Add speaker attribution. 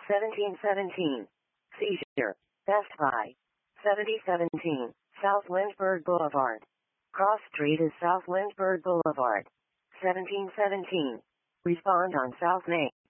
Speaker 1: 1717. Seizure. Best Buy. 7017. South Lynchburg Boulevard. Cross Street is South Lynchburg Boulevard. 1717. Respond on South Main.